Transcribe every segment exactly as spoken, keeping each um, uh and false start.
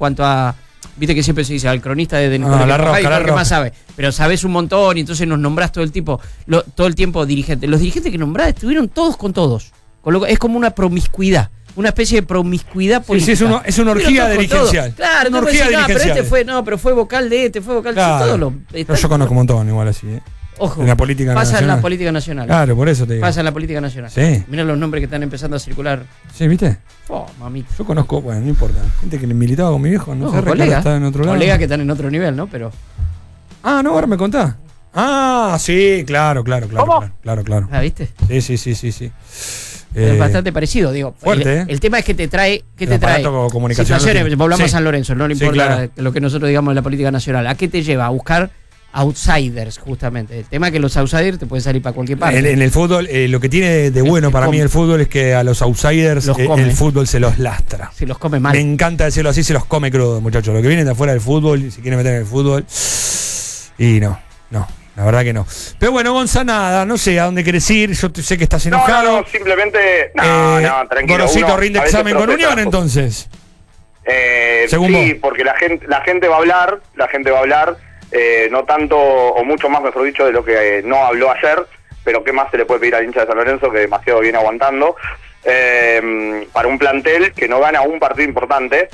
cuanto a... Viste que siempre se dice al cronista de, de ah, la roja, la que más sabe, pero sabes un montón y entonces nos nombrás todo el tiempo, lo, todo el tiempo dirigentes. Los dirigentes que nombrás estuvieron todos con todos. Con lo, es como una promiscuidad, una especie de promiscuidad política. Sí, sí, es, uno, es una orgía dirigencial. Claro, una no orgía decir, dirigencial. No, pero este fue, no, pero fue vocal de este, fue vocal de claro. todo lo. Pero yo conozco un montón igual así, ¿eh? Ojo, en la política pasa nacional. en la política nacional. Claro, por eso te digo. Pasa en la política nacional. Sí. Mirá los nombres que están empezando a circular. Sí, ¿viste? Oh, mamita. Yo conozco, bueno, no importa. Gente que militaba con mi viejo, no, no sé, colegas. Está en otro lado. Colegas que están en otro nivel, ¿no? Pero. Ah, no, ahora me contás. Ah, sí, claro, claro, claro. ¿Cómo? Claro, claro, claro. Ah, ¿viste? Sí, sí, sí, sí, sí. Es eh, bastante parecido, digo. Fuerte, el, ¿eh? el tema es que te trae, ¿qué El te trae? comunicación Situaciones, volvamos sí. a San Lorenzo, no le Sí, importa claro. lo que nosotros digamos en la política nacional. ¿A qué te lleva? A buscar outsiders, justamente. El tema es que los outsiders te pueden salir para cualquier parte. En, en el fútbol, eh, lo que tiene de bueno para mí el fútbol es que a los outsiders Los eh, come. el fútbol se los lastra. Se los come mal. Me encanta decirlo así, se los come crudo, muchachos. Lo que vienen de afuera del fútbol y se quieren meter en el fútbol. Y no, no, la verdad que no. Pero bueno, Gonza, nada, no sé a dónde querés ir. Yo te- sé que estás enojado. No, no, no, simplemente. No, Eh, no, tranquilo. Gorosito uno rinde a veces examen con procesa Unión, las cosas. entonces. Eh, Según sí, vos. porque la gente, la gente va a hablar, la gente va a hablar, eh, no tanto, o mucho más, mejor dicho, de lo que eh, no habló ayer, pero qué más se le puede pedir al hincha de San Lorenzo, que demasiado viene aguantando, eh, para un plantel que no gana un partido importante,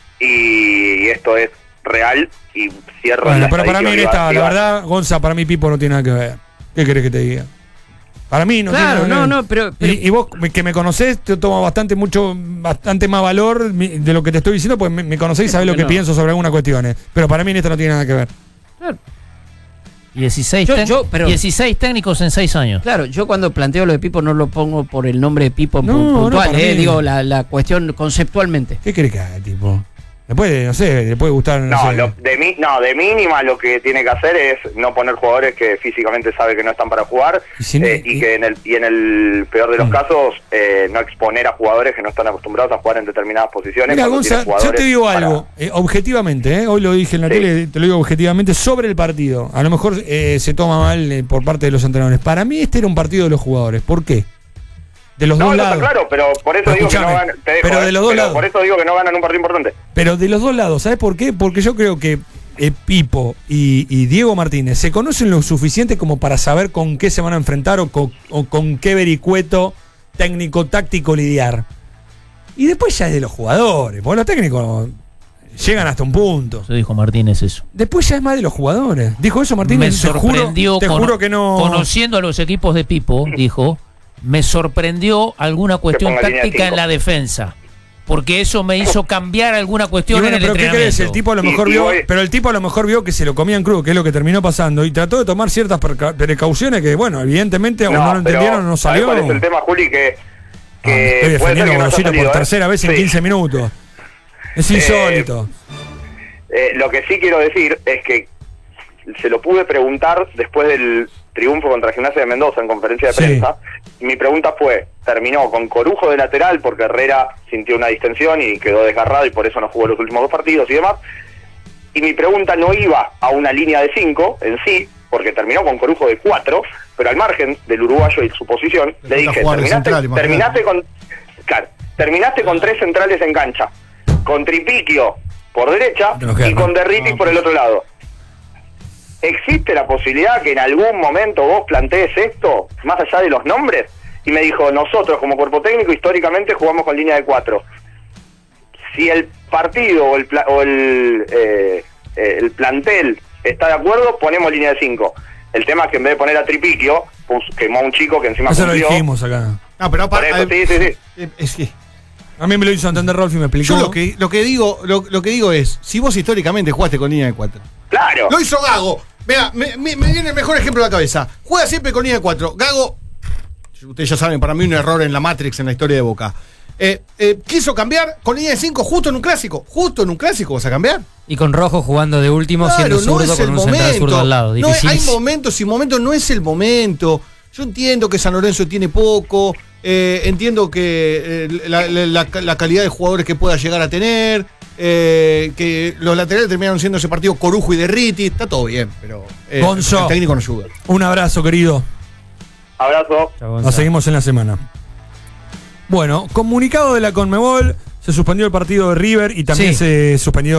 y esto es real, y cierro Bueno, la pero para mí en estadística, esta, iba- la verdad, Gonza, para mí Pipo no tiene nada que ver. ¿Qué querés que te diga? Para mí no Claro, tiene nada no, que ver. no, pero- pero- Y, y vos que me conocés, te tomo bastante mucho, bastante más valor mi- de lo que te estoy diciendo, porque me, me conocés y sabés lo que no. pienso sobre algunas cuestiones. Pero para mí en esta no tiene nada que ver. Claro. dieciséis, Yo- tec- yo, pero- dieciséis técnicos en seis años. Claro, yo cuando planteo lo de Pipo no lo pongo por el nombre de Pipo No, pu- no, puntual, para eh, mí. digo la, la cuestión conceptualmente. ¿Qué querés que haga, tipo? Le puede, no sé, le puede gustar, no, No, sé. lo, de mí, no, de mínima lo que tiene que hacer es no poner jugadores que físicamente sabe que no están para jugar Y si no- eh, y y- que en el y en el peor de los Mm. casos eh, no exponer a jugadores que no están acostumbrados a jugar en determinadas posiciones. Mira, cuando Gonza, tiene yo jugadores te digo para- algo, eh, objetivamente, eh, hoy lo dije en la Sí. tele, te lo digo objetivamente, sobre el partido. A lo mejor eh, se toma mal eh, por parte de los entrenadores. Para mí este era un partido de los jugadores. ¿Por qué? De los No, dos no, lados. está claro, pero por eso Pero digo que no escuchame, ganan. Te dejo, pero eh, de los dos lados. Por eso digo que no ganan un partido importante. Pero de los dos lados, ¿sabes por qué? Porque yo creo que eh, Pipo y, y Diego Martínez se conocen lo suficiente como para saber con qué se van a enfrentar o con, o con qué vericueto técnico, táctico lidiar. Y después ya es de los jugadores, porque los técnicos llegan hasta un punto. Eso dijo Martínez eso. Después ya es más de los jugadores. ¿Dijo eso Martínez? Me Te juro- sorprendió, te cono- juro que no. conociendo a los equipos de Pipo, dijo, me sorprendió alguna cuestión ponga línea de táctica en cinco. la defensa. Porque eso me hizo cambiar alguna Y cuestión bueno, en el pero ¿qué entrenamiento. crees? El tipo a lo Y- mejor y vio, voy- pero el tipo a lo mejor vio que se lo comían crudo, que es lo que terminó pasando, y trató de tomar ciertas preca- precauciones que, bueno, evidentemente o no, lo pero, entendieron o no ¿sabes salió. cuál es el tema, Juli? Que, Ah, que me estoy puede ser defendiendo que a no haya Gorosito por salido, ¿eh? tercera vez en Sí. quince minutos. Es insólito. Eh, lo que sí quiero decir es que se lo pude preguntar después del triunfo contra Gimnasia de Mendoza en conferencia de Sí. prensa. Mi pregunta fue, terminó con Corujo de lateral porque Herrera sintió una distensión y quedó desgarrado y por eso no jugó los últimos dos partidos y demás. Y mi pregunta no iba a una línea de cinco en sí, porque terminó con Corujo de cuatro, pero al margen del uruguayo y su posición, le Le toca dije, jugar de terminaste, central, imagínate. terminaste con claro, terminaste con tres centrales en cancha, con Tripiquio por derecha De los guerras. y con Derritis No, por el otro lado. ¿Existe la posibilidad que en algún momento vos plantees esto, más allá de los nombres? Y me dijo, nosotros como cuerpo técnico históricamente jugamos con línea de cuatro. Si el partido o el, pla- o el, eh, eh, el plantel está de acuerdo, ponemos línea de cinco. El tema es que en vez de poner a Tripiquio, pues, quemó a un chico que encima Eso lo cumplió. dijimos acá. No, pero Por aparte. eso, sí, sí, sí. Es que A mí me lo hizo entender Rolf y me explicó. yo lo que, lo que digo, lo, lo que digo es, si vos históricamente jugaste con línea de cuatro. Claro. Lo hizo Gago. Mira, me, me- me viene el mejor ejemplo a la cabeza. Juega siempre con línea de cuatro. Gago, ustedes ya saben, para mí un error en la Matrix en la historia de Boca. Eh, eh, quiso cambiar con línea de cinco justo en un clásico. Justo en un clásico vas a cambiar. Y con Rojo jugando de último, Claro, siendo zurdo con un central zurdo al lado. No, hay Dificilísimo. momentos y momentos, no es el momento. Yo entiendo que San Lorenzo tiene poco, eh, entiendo que eh, la, la- la- la calidad de jugadores que pueda llegar a tener, eh, que los laterales terminaron siendo ese partido Corujo y Derriti, está todo bien, pero eh, Gonzo. el técnico no ayuda. Un abrazo, querido. Abrazo. Chau, Gonza. Nos seguimos en la semana. Bueno, comunicado de la Conmebol, se suspendió el partido de River y también Sí. se suspendió